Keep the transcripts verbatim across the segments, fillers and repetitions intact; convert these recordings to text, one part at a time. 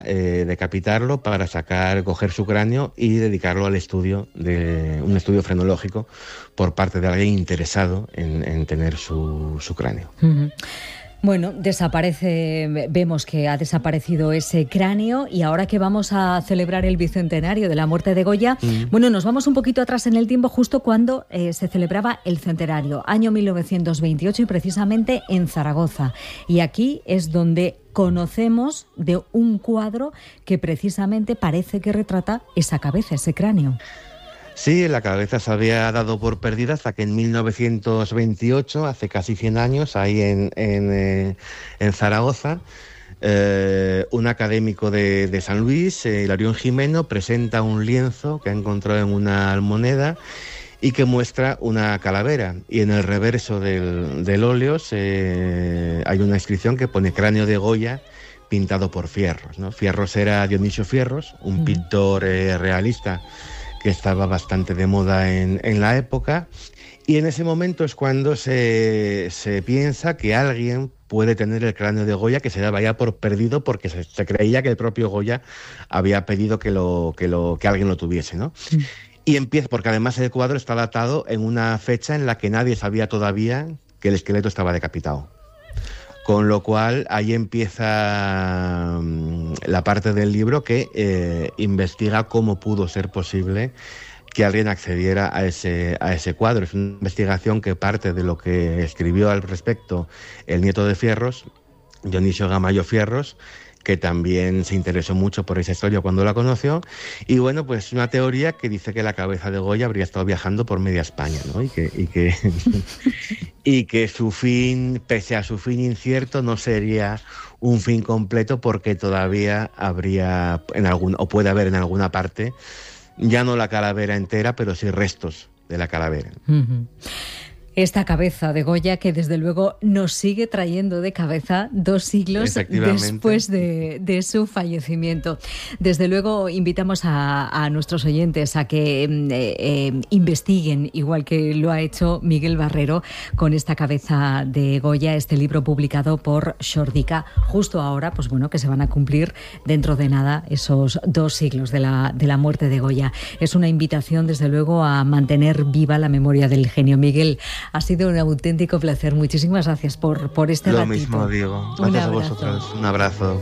eh, decapitarlo para sacar, coger su cráneo y dedicarlo al estudio, de un estudio frenológico por parte de alguien interesado en, en tener su, su cráneo. Uh-huh. Bueno, desaparece, vemos que ha desaparecido ese cráneo y ahora que vamos a celebrar el bicentenario de la muerte de Goya, mm. bueno, nos vamos un poquito atrás en el tiempo, justo cuando eh, se celebraba el centenario, año mil novecientos veintiocho y precisamente en Zaragoza. Y aquí es donde conocemos de un cuadro que precisamente parece que retrata esa cabeza, ese cráneo. Sí, la cabeza se había dado por perdida hasta que en mil novecientos veintiocho, hace casi cien años, ahí en, en, eh, en Zaragoza, eh, un académico de, de San Luis, eh, Hilarión Jimeno, presenta un lienzo que ha encontrado en una almoneda y que muestra una calavera. Y en el reverso del, del óleo eh, hay una inscripción que pone cráneo de Goya pintado por Fierros, ¿no? Fierros era Dionisio Fierros, un mm. pintor eh, realista que estaba bastante de moda en, en la época, y en ese momento es cuando se, se piensa que alguien puede tener el cráneo de Goya, que se daba ya por perdido porque se, se creía que el propio Goya había pedido que, lo, que, lo, que alguien lo tuviese, ¿no? Sí. Y empieza, porque además el cuadro está datado en una fecha en la que nadie sabía todavía que el esqueleto estaba decapitado. Con lo cual, ahí empieza um, la parte del libro que eh, investiga cómo pudo ser posible que alguien accediera a ese, a ese cuadro. Es una investigación que parte de lo que escribió al respecto el nieto de Fierros, Dionisio Gamayo Fierros, que también se interesó mucho por esa historia cuando la conoció. Y bueno, pues una teoría que dice que la cabeza de Goya habría estado viajando por media España, ¿no? Y que, y que, y que su fin, pese a su fin incierto, no sería un fin completo porque todavía habría, en algún, o puede haber en alguna parte, ya no la calavera entera, pero sí restos de la calavera. Uh-huh. Esta cabeza de Goya que desde luego nos sigue trayendo de cabeza dos siglos después de, de su fallecimiento. Desde luego invitamos a, a nuestros oyentes a que eh, eh, investiguen, igual que lo ha hecho Miguel Barrero con esta cabeza de Goya, este libro publicado por Xordica, justo ahora, pues bueno, que se van a cumplir dentro de nada esos dos siglos de la, de la muerte de Goya. Es una invitación desde luego a mantener viva la memoria del genio. Miguel, ha sido un auténtico placer. Muchísimas gracias por, por este ratito. Lo mismo digo. Gracias a vosotros. Un abrazo.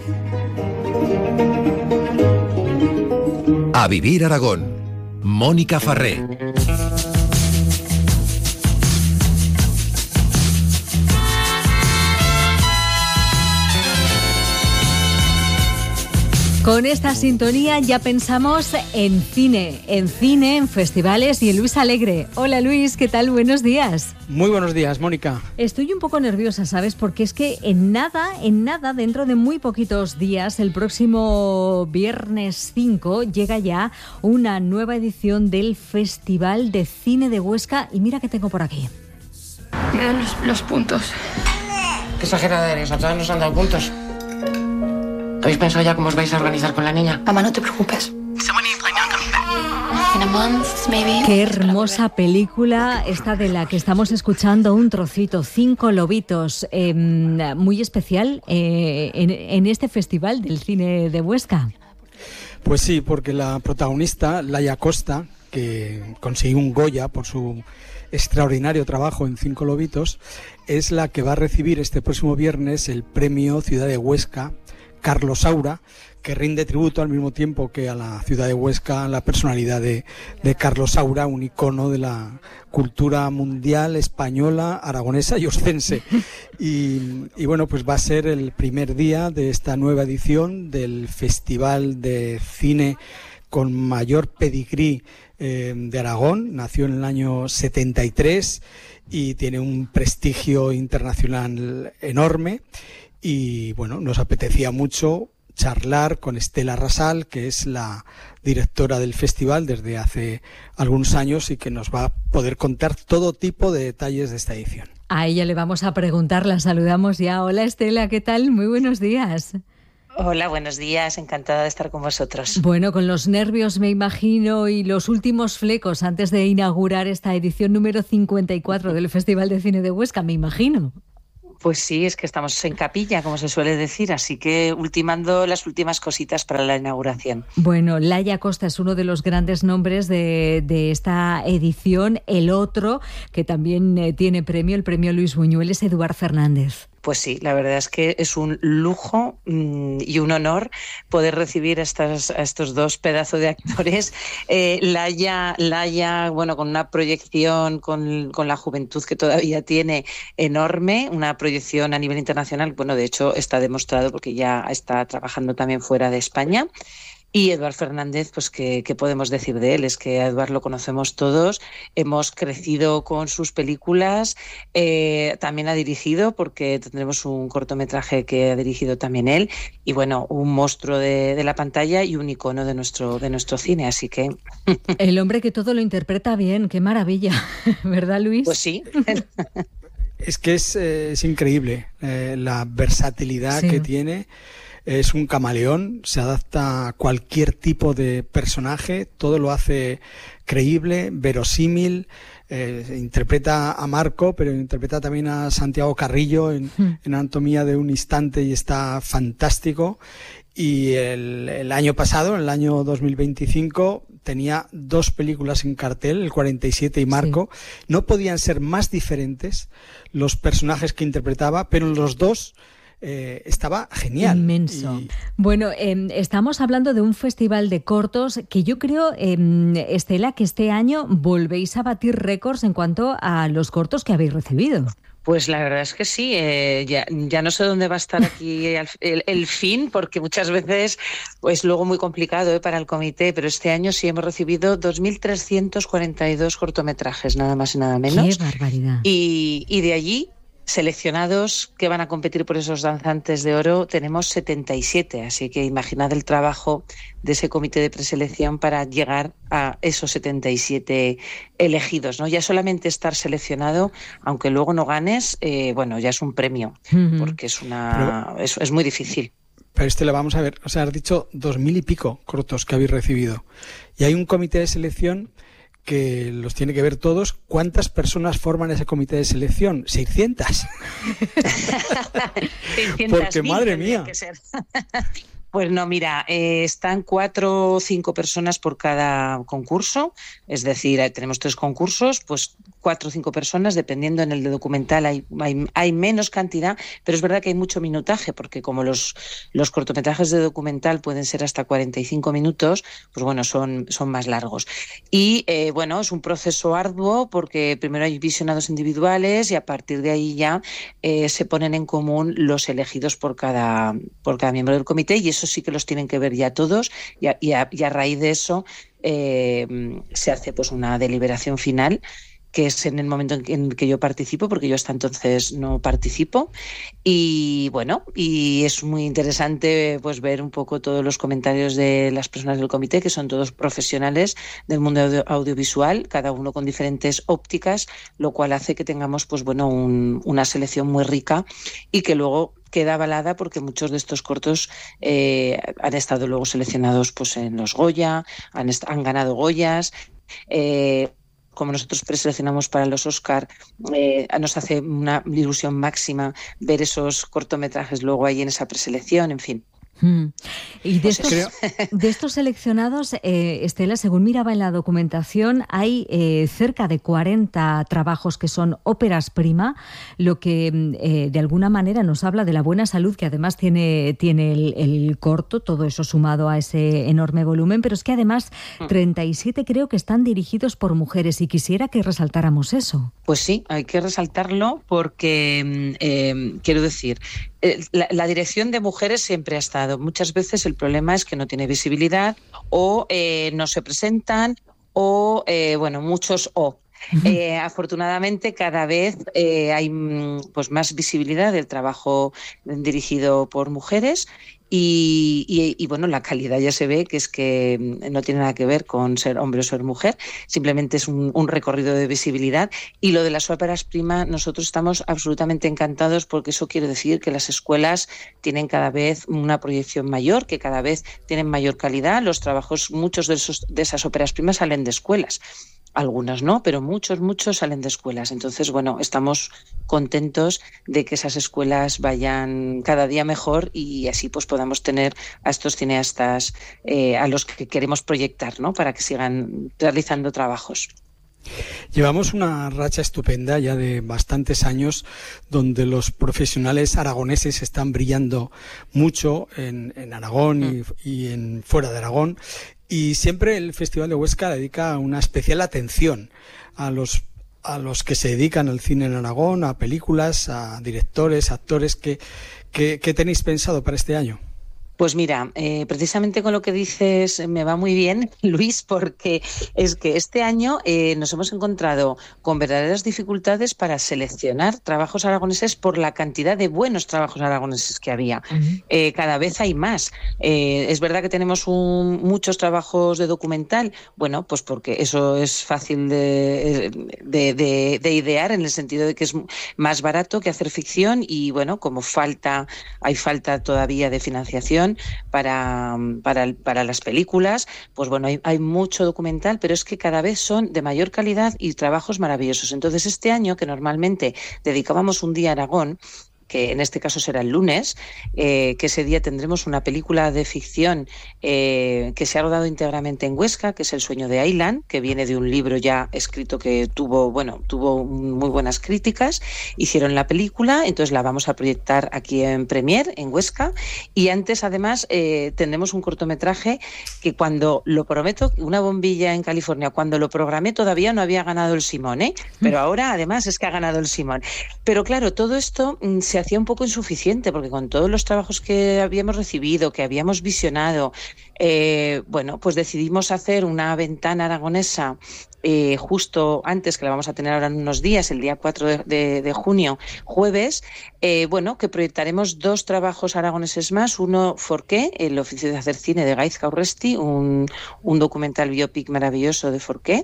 A Vivir Aragón. Mónica Farré. Con esta sintonía ya pensamos en cine, en cine, en festivales y en Luis Alegre. Hola Luis, ¿qué tal? Buenos días. Muy buenos días, Mónica. Estoy un poco nerviosa, ¿sabes? Porque es que en nada, en nada, dentro de muy poquitos días, el próximo viernes cinco, llega ya una nueva edición del Festival de Cine de Huesca. Y mira qué tengo por aquí. Me dan los, los puntos. Qué exagerada eres, a todas nos han dado puntos. ¿Habéis pensado ya cómo os vais a organizar con la niña? Mamá, no te preocupes. Qué hermosa película esta de la que estamos escuchando un trocito, Cinco lobitos, eh, muy especial eh, en, en este Festival del Cine de Huesca. Pues sí, porque la protagonista, Laia Costa, que consiguió un Goya por su extraordinario trabajo en Cinco lobitos, es la que va a recibir este próximo viernes el premio Ciudad de Huesca Carlos Saura, que rinde tributo al mismo tiempo que a la ciudad de Huesca la personalidad de, de Carlos Saura, un icono de la cultura mundial española, aragonesa y oscense. Y, y bueno, pues va a ser el primer día de esta nueva edición del Festival de Cine con mayor pedigrí eh, de Aragón. Nació en el año setenta y tres y tiene un prestigio internacional enorme. Y bueno, nos apetecía mucho charlar con Estela Rasal, que es la directora del festival desde hace algunos años y que nos va a poder contar todo tipo de detalles de esta edición. A ella le vamos a preguntar, la saludamos ya. Hola Estela, ¿qué tal? Muy buenos días. Hola, buenos días, encantada de estar con vosotros. Bueno, con los nervios me imagino y los últimos flecos antes de inaugurar esta edición número cincuenta y cuatro del Festival de Cine de Huesca, me imagino. Pues sí, es que estamos en capilla, como se suele decir, así que ultimando las últimas cositas para la inauguración. Bueno, Laia Costa es uno de los grandes nombres de, de esta edición. El otro, que también eh, tiene premio, el premio Luis Buñuel, es Eduard Fernández. Pues sí, la verdad es que es un lujo mmm, y un honor poder recibir a, estas, a estos dos pedazos de actores. Eh, Laia, Laia, bueno, con una proyección con, con la juventud que todavía tiene enorme, una proyección a nivel internacional. Bueno, de hecho está demostrado porque ya está trabajando también fuera de España. Y Eduard Fernández, pues ¿qué, qué podemos decir de él? Es que a Eduard lo conocemos todos, hemos crecido con sus películas, eh, también ha dirigido, porque tendremos un cortometraje que ha dirigido también él, y bueno, un monstruo de, de la pantalla y un icono de nuestro, de nuestro cine, así que... El hombre que todo lo interpreta bien, qué maravilla, ¿verdad, Luis? Pues sí. Es que es, eh, es increíble eh, la versatilidad sí. que tiene. Es un camaleón, se adapta a cualquier tipo de personaje, todo lo hace creíble, verosímil, eh, interpreta a Marco, pero interpreta también a Santiago Carrillo en, mm. en Anatomía de un instante y está fantástico. Y el, el año pasado, en el año dos mil veinticinco, tenía dos películas en cartel, el cuarenta y siete y Marco. Sí. No podían ser más diferentes los personajes que interpretaba, pero los dos... Eh, estaba genial. Inmenso. Y... Bueno, eh, estamos hablando de un festival de cortos que yo creo, eh, Estela, que este año volvéis a batir récords en cuanto a los cortos que habéis recibido. Pues la verdad es que sí, eh, ya, ya no sé dónde va a estar aquí el, el, el fin, porque muchas veces es pues, luego muy complicado eh, para el comité, pero este año sí hemos recibido dos mil trescientos cuarenta y dos cortometrajes, nada más y nada menos. ¡Qué barbaridad! Y, y de allí... seleccionados que van a competir por esos danzantes de oro, tenemos setenta y siete, así que imaginad el trabajo de ese comité de preselección para llegar a esos setenta y siete elegidos, ¿no? Ya solamente estar seleccionado, aunque luego no ganes, eh, bueno, ya es un premio, uh-huh. porque es una pero, es, es muy difícil. Pero este lo vamos a ver, o sea, has dicho dos mil y pico cortos que habéis recibido, y hay un comité de selección que los tiene que ver todos. ¿Cuántas personas forman ese comité de selección? ¿seiscientas? Porque madre mía. Que ser. Pues no, mira, eh, están cuatro o cinco personas por cada concurso, es decir, tenemos tres concursos, pues cuatro o cinco personas, dependiendo. En el de documental hay, hay, hay menos cantidad, pero es verdad que hay mucho minutaje, porque como los, los cortometrajes de documental pueden ser hasta cuarenta y cinco minutos, pues bueno, son, son más largos. Y eh, bueno, es un proceso arduo, porque primero hay visionados individuales y a partir de ahí ya eh, se ponen en común los elegidos por cada, por cada miembro del comité, y eso sí que los tienen que ver ya todos, y a, y a, y a raíz de eso eh, se hace pues una deliberación final, que es en el momento en que, en que yo participo, porque yo hasta entonces no participo. Y bueno, y es muy interesante pues ver un poco todos los comentarios de las personas del comité, que son todos profesionales del mundo audio- audiovisual, cada uno con diferentes ópticas, lo cual hace que tengamos pues bueno un, una selección muy rica y que luego queda avalada, porque muchos de estos cortos eh, han estado luego seleccionados pues en los Goya, han, est- han ganado Goyas. Eh, como nosotros preseleccionamos para los Oscar, eh, nos hace una ilusión máxima ver esos cortometrajes luego ahí en esa preselección, en fin. Mm. Y de estos, de estos seleccionados, eh, Estela, según miraba en la documentación, hay eh, cerca de cuarenta trabajos que son óperas prima, lo que eh, de alguna manera nos habla de la buena salud que además tiene, tiene el, el corto, todo eso sumado a ese enorme volumen, pero es que además treinta y siete creo que están dirigidos por mujeres, y quisiera que resaltáramos eso. Pues sí, hay que resaltarlo porque, eh, quiero decir, eh, la, la dirección de mujeres siempre ha estado. Muchas veces el problema es que no tiene visibilidad, o eh, no se presentan, o, eh, bueno, muchos o. Uh-huh. Eh, afortunadamente cada vez eh, hay pues más visibilidad del trabajo dirigido por mujeres. Y, y, y bueno, la calidad ya se ve que es que no tiene nada que ver con ser hombre o ser mujer, simplemente es un, un recorrido de visibilidad. Y lo de las óperas prima, nosotros estamos absolutamente encantados, porque eso quiere decir que las escuelas tienen cada vez una proyección mayor, que cada vez tienen mayor calidad. Los trabajos, muchos de, esos, de esas óperas primas salen de escuelas. algunas no, pero muchos, muchos salen de escuelas. Entonces, bueno, estamos contentos de que esas escuelas vayan cada día mejor y así pues podamos tener a estos cineastas eh, a los que queremos proyectar, ¿no? Para que sigan realizando trabajos. Llevamos una racha estupenda ya de bastantes años donde los profesionales aragoneses están brillando mucho en, en Aragón mm. y, y en fuera de Aragón, y siempre el Festival de Huesca dedica una especial atención a los a los que se dedican al cine en Aragón, a películas, a directores, actores. ¿Qué, qué, qué tenéis pensado para este año? Pues mira, eh, precisamente con lo que dices me va muy bien, Luis, porque es que este año eh, nos hemos encontrado con verdaderas dificultades para seleccionar trabajos aragoneses por la cantidad de buenos trabajos aragoneses que había. Uh-huh. Eh, cada vez hay más. Eh, es verdad que tenemos un, muchos trabajos de documental, bueno, pues porque eso es fácil de, de, de, de idear en el sentido de que es más barato que hacer ficción y, bueno, como falta, hay falta todavía de financiación Para, para, para las películas, pues bueno, hay, hay mucho documental, pero es que cada vez son de mayor calidad y trabajos maravillosos. Entonces, este año, que normalmente dedicábamos un día a Aragón, que en este caso será el lunes, eh, que ese día tendremos una película de ficción eh, que se ha rodado íntegramente en Huesca, que es El sueño de Aylan, que viene de un libro ya escrito que tuvo, bueno, tuvo muy buenas críticas. Hicieron la película, entonces la vamos a proyectar aquí en Premier, en Huesca, y antes además eh, tendremos un cortometraje que cuando lo prometo, Una bombilla en California, cuando lo programé todavía no había ganado el Simón, ¿eh? Pero ahora además es que ha ganado el Simón. Pero claro, todo esto mm, se hacía un poco insuficiente porque con todos los trabajos que habíamos recibido, que habíamos visionado, eh, bueno, pues decidimos hacer una ventana aragonesa eh, justo antes, que la vamos a tener ahora en unos días, el día cuatro de, de, de junio, jueves, eh, bueno, que proyectaremos dos trabajos aragoneses más. Uno, Forqué, el oficio de hacer cine de Gaizka Urresti, un, un documental biopic maravilloso de Forqué,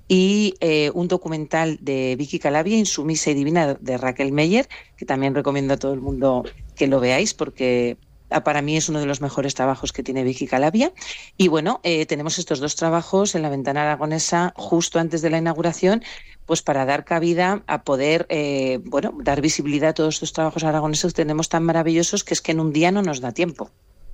y eh, un documental de Vicky Calavia, Insumisa y divina, de Raquel Meyer, que también recomiendo a todo el mundo que lo veáis porque para mí es uno de los mejores trabajos que tiene Vicky Calavia. Y bueno, eh, tenemos estos dos trabajos en la ventana aragonesa justo antes de la inauguración, pues para dar cabida a poder, eh, bueno, dar visibilidad a todos estos trabajos aragoneses que tenemos tan maravillosos que es que en un día no nos da tiempo.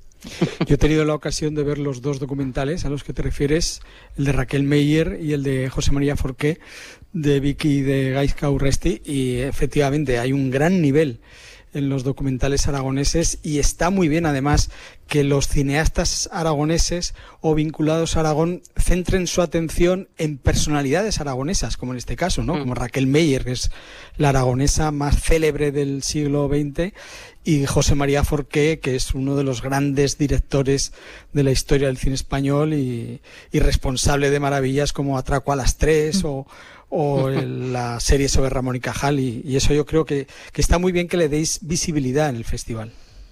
Yo he tenido la ocasión de ver los dos documentales a los que te refieres, el de Raquel Meyer y el de José María Forqué, de Vicky de Gaizka Urresti, y efectivamente hay un gran nivel en los documentales aragoneses y está muy bien además que los cineastas aragoneses o vinculados a Aragón centren su atención en personalidades aragonesas, como en este caso, ¿no? Como Raquel Meyer, que es la aragonesa más célebre del siglo veinte, y José María Forqué, que es uno de los grandes directores de la historia del cine español y, y responsable de maravillas como Atraco a las tres mm. o o la serie sobre Ramón y Cajal, y, y eso yo creo que, que está muy bien que le deis visibilidad en el festival.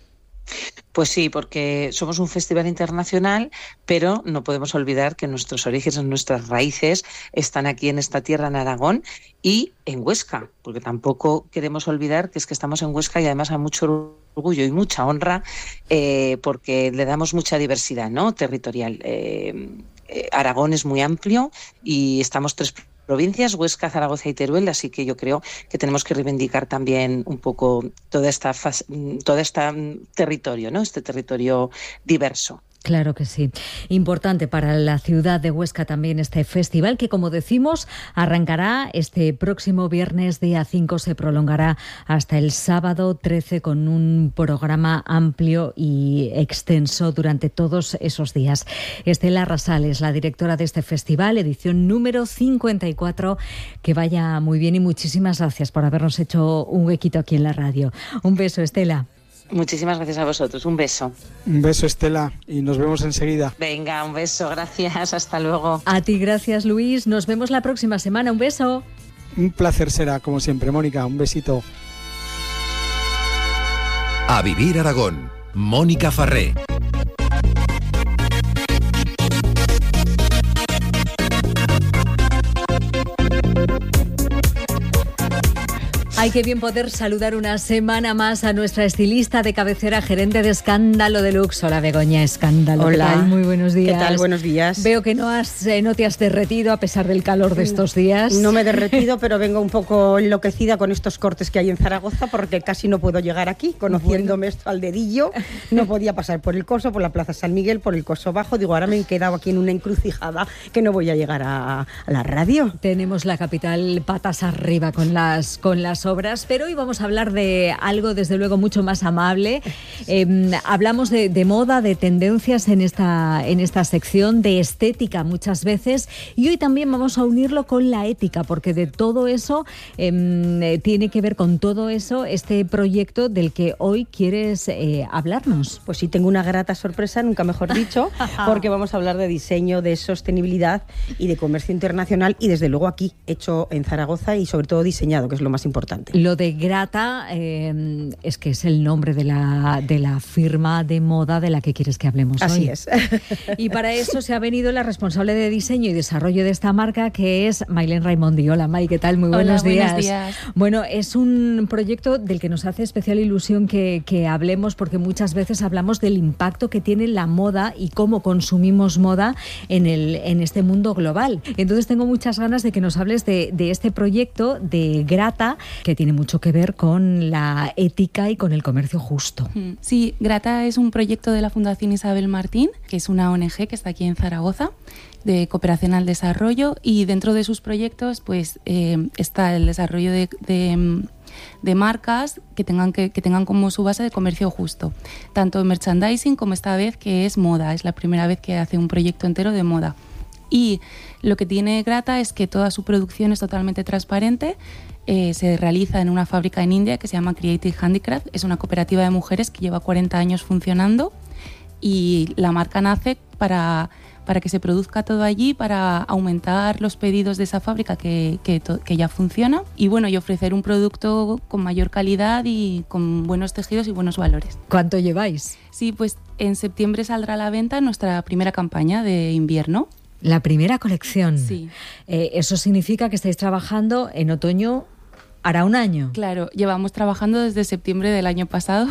Pues sí, porque somos un festival internacional, pero no podemos olvidar que nuestros orígenes, nuestras raíces están aquí en esta tierra, en Aragón y en Huesca, porque tampoco queremos olvidar que es que estamos en Huesca y además hay mucho orgullo y mucha honra eh, porque le damos mucha diversidad, ¿no?, territorial. Eh, eh, Aragón es muy amplio y estamos tres provincias, Huesca, Zaragoza y Teruel, así que yo creo que tenemos que reivindicar también un poco toda esta fase, todo este territorio, ¿no? Este territorio diverso. Claro que sí. Importante para la ciudad de Huesca también este festival que, como decimos, arrancará este próximo viernes día cinco, se prolongará hasta el sábado trece con un programa amplio y extenso durante todos esos días. Estela Rasales, la directora de este festival, edición número cincuenta y cuatro, que vaya muy bien y muchísimas gracias por habernos hecho un huequito aquí en la radio. Un beso, Estela. Muchísimas gracias a vosotros. Un beso. Un beso, Estela, y nos vemos enseguida. Venga, un beso. Gracias. Hasta luego. A ti, gracias, Luis. Nos vemos la próxima semana. Un beso. Un placer será, como siempre, Mónica. Un besito. A Vivir Aragón. Mónica Farré. Ay, qué bien poder saludar una semana más a nuestra estilista de cabecera, gerente de Escándalo Deluxe. Hola, Begoña Escándalo. Hola. ¿Qué tal? Muy buenos días. ¿Qué tal? Buenos días. Veo que no, has, eh, no te has derretido a pesar del calor de estos días. No me he derretido, pero vengo un poco enloquecida con estos cortes que hay en Zaragoza porque casi no puedo llegar aquí, conociéndome esto al dedillo. No podía pasar por el Coso, por la Plaza San Miguel, por el Coso Bajo. Digo, ahora me he quedado aquí en una encrucijada que no voy a llegar a, a la radio. Tenemos la capital patas arriba con las, con las obras, pero hoy vamos a hablar de algo desde luego mucho más amable. Eh, hablamos de, de moda, de tendencias en esta, en esta sección, de estética muchas veces, y hoy también vamos a unirlo con la ética, porque de todo eso eh, tiene que ver con todo eso este proyecto del que hoy quieres eh, hablarnos. Pues sí, tengo una grata sorpresa, nunca mejor dicho, porque vamos a hablar de diseño, de sostenibilidad y de comercio internacional, y desde luego aquí, hecho en Zaragoza y sobre todo diseñado, que es lo más importante. Lo de Grata eh, es que es el nombre de la, de la firma de moda de la que quieres que hablemos Así hoy. es. Y para eso se ha venido la responsable de diseño y desarrollo de esta marca, que es Mailén Raimondi. Hola, May, ¿qué tal? Muy buenos Hola, días. buenos días. Bueno, es un proyecto del que nos hace especial ilusión que, que hablemos, porque muchas veces hablamos del impacto que tiene la moda y cómo consumimos moda en, el, en este mundo global. Entonces tengo muchas ganas de que nos hables de, de este proyecto de Grata, que tiene mucho que ver con la ética y con el comercio justo. Sí, Grata es un proyecto de la Fundación Isabel Martín, que es una O N G que está aquí en Zaragoza, de cooperación al desarrollo, y dentro de sus proyectos pues eh, está el desarrollo de, de, de marcas que tengan, que, que tengan como su base de comercio justo, tanto en merchandising como esta vez que es moda. Es la primera vez que hace un proyecto entero de moda. Y lo que tiene Grata es que toda su producción es totalmente transparente. Eh, se realiza en una fábrica en India que se llama Creative Handicraft. Es una cooperativa de mujeres que lleva cuarenta años funcionando, y la marca nace para, para que se produzca todo allí, para aumentar los pedidos de esa fábrica que, que, to, que ya funciona, y bueno, y ofrecer un producto con mayor calidad y con buenos tejidos y buenos valores. ¿Cuánto lleváis? Sí, pues en septiembre saldrá a la venta nuestra primera campaña de invierno. La primera colección. Sí. Eh, eso significa que estáis trabajando en otoño. ¿Hará un año? Claro, llevamos trabajando desde septiembre del año pasado,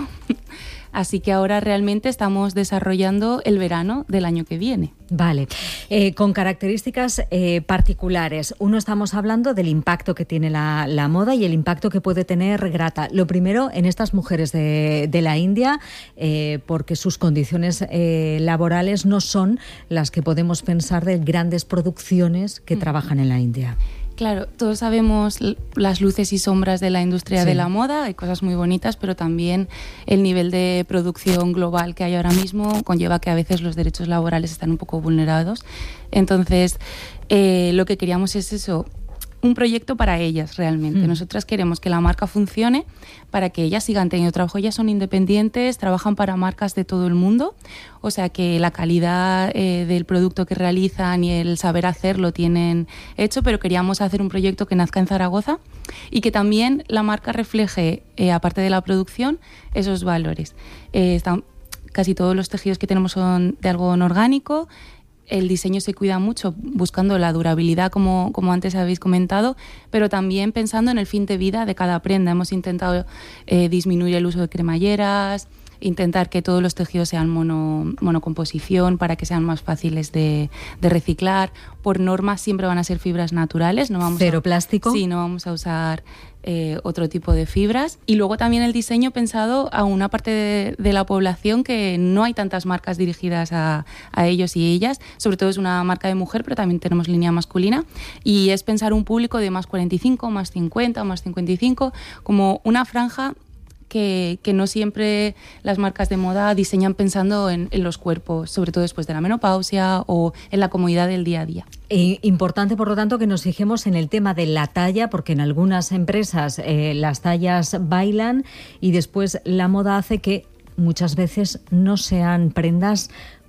así que ahora realmente estamos desarrollando el verano del año que viene. Vale, eh, con características eh, particulares. Uno, estamos hablando del impacto que tiene la, la moda y el impacto que puede tener Grata. Lo primero, en estas mujeres de, de la India, eh, porque sus condiciones eh, laborales no son las que podemos pensar de grandes producciones que mm. trabajan en la India. Claro, todos sabemos las luces y sombras de la industria sí. de la moda, hay cosas muy bonitas, pero también el nivel de producción global que hay ahora mismo conlleva que a veces los derechos laborales están un poco vulnerados. Entonces, eh, lo que queríamos es eso, un proyecto para ellas realmente. Mm. Nosotras queremos que la marca funcione para que ellas sigan teniendo trabajo. Ellas son independientes, trabajan para marcas de todo el mundo, o sea que la calidad eh, del producto que realizan y el saber hacer lo tienen hecho, pero queríamos hacer un proyecto que nazca en Zaragoza y que también la marca refleje, eh, aparte de la producción, esos valores. Eh, están, casi todos los tejidos que tenemos son de algodón orgánico. El diseño se cuida mucho buscando la durabilidad, como, como antes habéis comentado, pero también pensando en el fin de vida de cada prenda. Hemos intentado eh, disminuir el uso de cremalleras, intentar que todos los tejidos sean mono, monocomposición para que sean más fáciles de, de reciclar. Por norma siempre van a ser fibras naturales. No vamos ¿Cero a, plástico? Sí, no vamos a usar eh, otro tipo de fibras. Y luego también el diseño pensado a una parte de, de la población que no hay tantas marcas dirigidas a, a ellos y ellas. Sobre todo es una marca de mujer, pero también tenemos línea masculina. Y es pensar un público de más cuarenta y cinco, más cincuenta, más cincuenta y cinco, como una franja Que, que no siempre las marcas de moda diseñan pensando en, en los cuerpos, sobre todo después de la menopausia o en la comodidad del día a día. E importante, por lo tanto, que nos fijemos en el tema de la talla, porque en algunas empresas eh, las tallas bailan y después la moda hace que muchas veces no sean prendas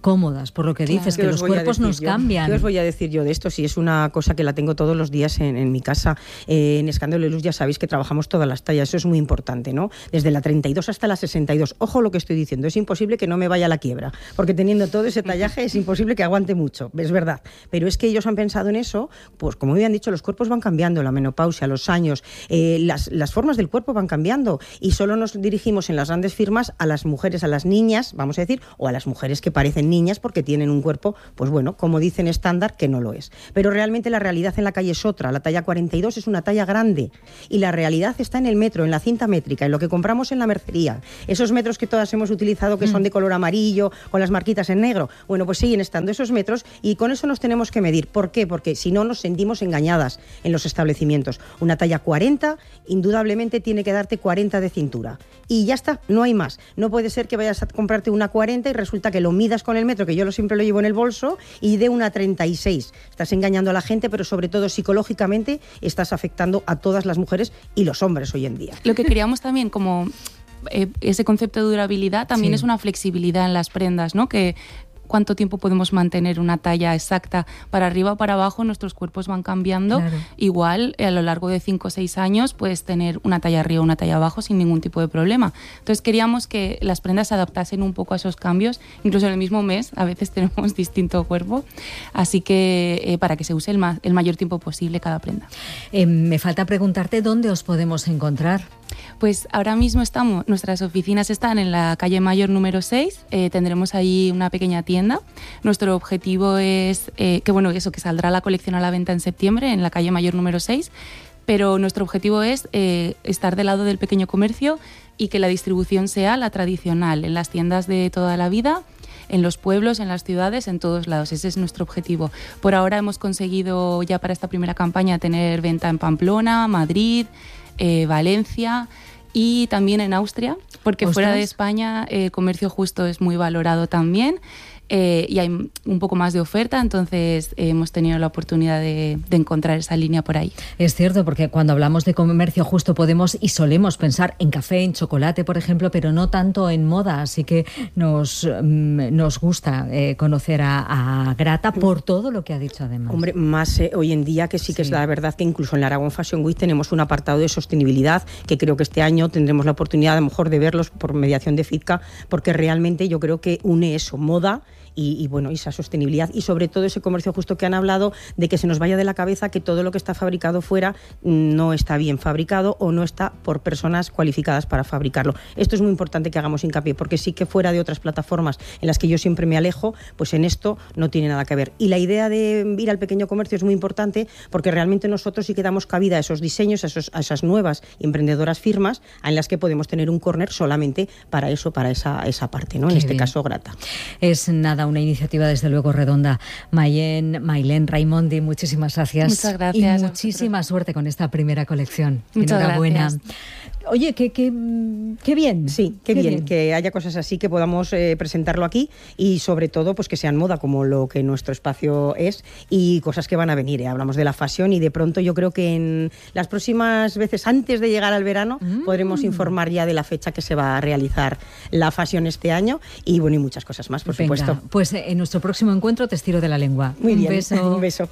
cómodas, por lo que Claro, dices, que los cuerpos nos yo? cambian. ¿Qué os voy a decir yo de esto? Si es una cosa que la tengo todos los días en, en mi casa. Eh, en Escándalo de Luz ya sabéis que trabajamos todas las tallas, eso es muy importante, ¿no? Desde la treinta y dos hasta la sesenta y dos. Ojo lo que estoy diciendo, es imposible que no me vaya a la quiebra, porque teniendo todo ese tallaje es imposible que aguante mucho, es verdad. Pero es que ellos han pensado en eso, pues como me han dicho, los cuerpos van cambiando, la menopausia, los años, eh, las, las formas del cuerpo van cambiando y solo nos dirigimos en las grandes firmas a las mujeres, a las niñas, vamos a decir, o a las mujeres que parecen niñas porque tienen un cuerpo, pues bueno, como dicen estándar, que no lo es. Pero realmente la realidad en la calle es otra, la talla cuarenta y dos es una talla grande y la realidad está en el metro, en la cinta métrica, en lo que compramos en la mercería. Esos metros que todas hemos utilizado que son de color amarillo, con las marquitas en negro, bueno, pues siguen estando esos metros y con eso nos tenemos que medir. ¿Por qué? Porque si no nos sentimos engañadas en los establecimientos. Una talla cuarenta, indudablemente tiene que darte cuarenta de cintura. Y ya está, no hay más. No puede ser que vayas a comprarte una cuarenta y resulta que lo midas con el metro, que yo lo siempre lo llevo en el bolso, y de una treinta y seis. Estás engañando a la gente, pero sobre todo psicológicamente estás afectando a todas las mujeres y los hombres hoy en día. Lo que queríamos también como eh, ese concepto de durabilidad también sí. es una flexibilidad en las prendas, ¿no? Que cuánto tiempo podemos mantener una talla exacta para arriba o para abajo, nuestros cuerpos van cambiando. Claro. Igual a lo largo de cinco o seis años puedes tener una talla arriba o una talla abajo sin ningún tipo de problema. Entonces queríamos que las prendas se adaptasen un poco a esos cambios, incluso en el mismo mes a veces tenemos distinto cuerpo, así que eh, para que se use el, ma- el mayor tiempo posible cada prenda. Eh, me falta preguntarte dónde os podemos encontrar. Pues ahora mismo estamos, nuestras oficinas están en la calle Mayor número seis, eh, tendremos ahí una pequeña tienda. Nuestro objetivo es eh, que, bueno, eso, que saldrá la colección a la venta en septiembre en la calle Mayor número seis, pero nuestro objetivo es eh, estar del lado del pequeño comercio y que la distribución sea la tradicional, en las tiendas de toda la vida, en los pueblos, en las ciudades, en todos lados. Ese es nuestro objetivo. Por ahora hemos conseguido ya para esta primera campaña tener venta en Pamplona, Madrid, eh, Valencia y también en Austria, porque ¿Ostras? Fuera de España el eh, comercio justo es muy valorado también. Eh, y hay un poco más de oferta, entonces eh, hemos tenido la oportunidad de, de encontrar esa línea por ahí. Es cierto, porque cuando hablamos de comercio justo podemos y solemos pensar en café, en chocolate, por ejemplo, pero no tanto en moda, así que nos, nos gusta eh, conocer a, a Grata por todo lo que ha dicho además. Hombre, más eh, hoy en día que sí que sí. es la verdad que incluso en la Aragón Fashion Week tenemos un apartado de sostenibilidad que creo que este año tendremos la oportunidad a lo mejor de verlos por mediación de FITCA, porque realmente yo creo que une eso, moda Y, y bueno, esa sostenibilidad y sobre todo ese comercio justo que han hablado de que se nos vaya de la cabeza que todo lo que está fabricado fuera no está bien fabricado o no está por personas cualificadas para fabricarlo. Esto es muy importante que hagamos hincapié, porque sí que fuera de otras plataformas en las que yo siempre me alejo, pues en esto no tiene nada que ver. Y la idea de ir al pequeño comercio es muy importante porque realmente nosotros sí que damos cabida a esos diseños, a, esos, a esas nuevas y emprendedoras firmas en las que podemos tener un corner solamente para eso, para esa, esa parte, ¿no? En este caso Grata. Es nada, una iniciativa desde luego redonda. Mayen, Mailén Raimondi, muchísimas gracias. Muchas gracias. Y muchísima suerte con esta primera colección. Muchas Enhorabuena. gracias. Oye, qué, qué, qué bien. Sí, qué, qué bien, bien que haya cosas así, que podamos eh, presentarlo aquí y sobre todo pues que sean moda como lo que nuestro espacio es y cosas que van a venir. ¿eh? Hablamos de la fashion y de pronto yo creo que en las próximas veces antes de llegar al verano mm. podremos informar ya de la fecha que se va a realizar la fashion este año y bueno, y muchas cosas más, por Venga, supuesto. Pues en nuestro próximo encuentro te estiro de la lengua. Muy un bien, beso. Un beso.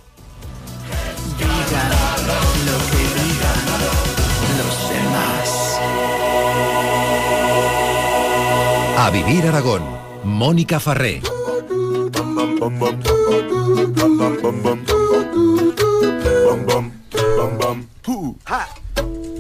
Digan lo que digan los demás. A Vivir Aragón, Mónica Farré.